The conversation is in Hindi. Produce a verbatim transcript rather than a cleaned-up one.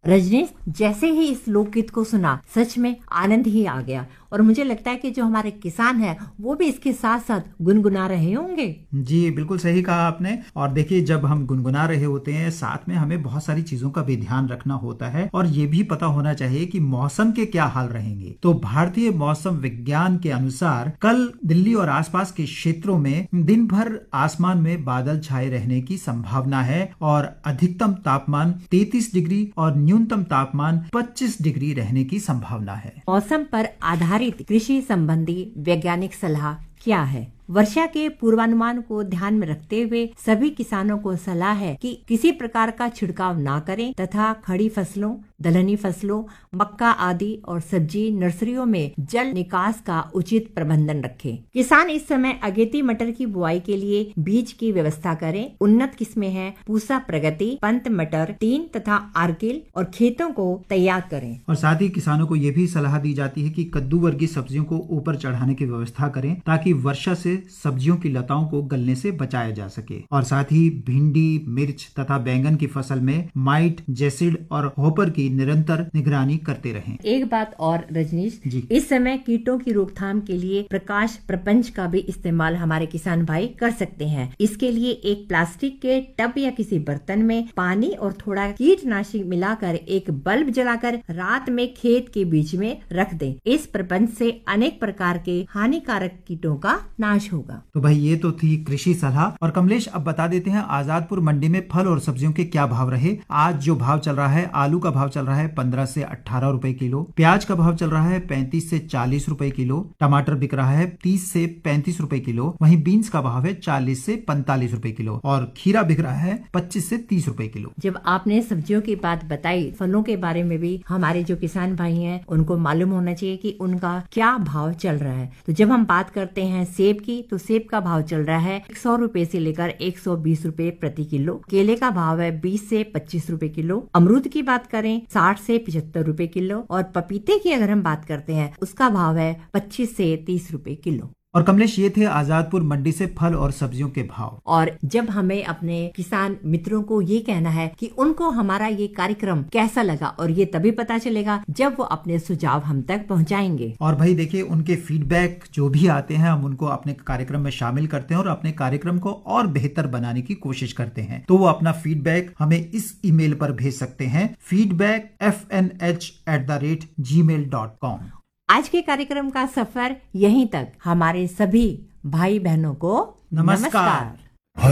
रजनीश, जैसे ही इस लोकगीत को सुना सच में आनंद ही आ गया और मुझे लगता है कि जो हमारे किसान हैं वो भी इसके साथ साथ गुनगुना रहे होंगे। जी बिल्कुल सही कहा आपने। और देखिए, जब हम गुनगुना रहे होते हैं साथ में हमें बहुत सारी चीजों का भी ध्यान रखना होता है और ये भी पता होना चाहिए कि मौसम के क्या हाल रहेंगे। तो भारतीय मौसम विज्ञान के अनुसार कल दिल्ली और आसपास के क्षेत्रों में दिन भर आसमान में बादल छाए रहने की संभावना है और अधिकतम तापमान तैंतीस डिग्री और न्यूनतम तापमान पच्चीस डिग्री रहने की संभावना है। मौसम पर आधारित कृषि संबंधी वैज्ञानिक सलाह क्या है? वर्षा के पूर्वानुमान को ध्यान में रखते हुए सभी किसानों को सलाह है कि किसी प्रकार का छिड़काव ना करें तथा खड़ी फसलों, दलहनी फसलों, मक्का आदि और सब्जी नर्सरियों में जल निकास का उचित प्रबंधन रखें। किसान इस समय अगेती मटर की बुआई के लिए बीज की व्यवस्था करें। उन्नत किस्में हैं पूसा प्रगति, पंत मटर तीन तथा आर्किल, और खेतों को तैयार करें। और साथ ही किसानों को ये भी सलाह दी जाती है कि कद्दू वर्गीय सब्जियों को ऊपर चढ़ाने की व्यवस्था करें ताकि वर्षा से सब्जियों की लताओं को गलने से बचाया जा सके। और साथ ही भिंडी, मिर्च तथा बैंगन की फसल में माइट, जेसिड और होपर की निरंतर निगरानी करते रहें। एक बात और रजनीश, इस समय कीटों की रोकथाम के लिए प्रकाश प्रपंच का भी इस्तेमाल हमारे किसान भाई कर सकते हैं। इसके लिए एक प्लास्टिक के टब या किसी बर्तन में पानी और थोड़ा कीटनाशक मिलाकर एक बल्ब जलाकर रात में खेत के बीच में रख दें। इस प्रपंच से अनेक प्रकार के हानिकारक कीटों का नाश होगा। तो भाई ये तो थी कृषि सलाह। और कमलेश, अब बता देते हैं आजादपुर मंडी में फल और सब्जियों के क्या भाव रहे। आज जो भाव चल रहा है, आलू का भाव चल रहा है पंद्रह से अठारह रुपए किलो, प्याज का भाव चल रहा है पैंतीस से चालीस रुपए किलो, टमाटर बिक रहा है तीस से पैंतीस रुपए किलो, वहीं बीन्स का भाव है चालीस से पैंतालीस रुपए किलो और खीरा बिक रहा है पच्चीस से तीस रुपए किलो। जब आपने सब्जियों की बात बताई, फलों के बारे में भी हमारे जो किसान भाई हैं उनको मालूम होना चाहिए कि उनका क्या भाव चल रहा है। तो जब हम बात करते हैं सेब की, तो सेब का भाव चल रहा है एक सौ रुपए से लेकर एक सौ बीस रुपए प्रति किलो। केले का भाव है बीस से पच्चीस रुपए किलो। अमरूद की बात करें साठ से पचहत्तर रुपए किलो और पपीते की अगर हम बात करते हैं उसका भाव है पच्चीस से तीस रुपए किलो। और कमलेश, ये थे आजादपुर मंडी से फल और सब्जियों के भाव। और जब हमें अपने किसान मित्रों को ये कहना है कि उनको हमारा ये कार्यक्रम कैसा लगा, और ये तभी पता चलेगा जब वो अपने सुझाव हम तक पहुंचाएंगे। और भाई देखिए, उनके फीडबैक जो भी आते हैं हम उनको अपने कार्यक्रम में शामिल करते हैं और अपने कार्यक्रम को और बेहतर बनाने की कोशिश करते हैं। तो वो अपना फीडबैक हमें इस ईमेल पर भेज सकते हैं, feedback F N H at the rate ji mail dot com. आज के कार्यक्रम का सफर यहीं तक। हमारे सभी भाई बहनों को नमस्कार, नमस्कार।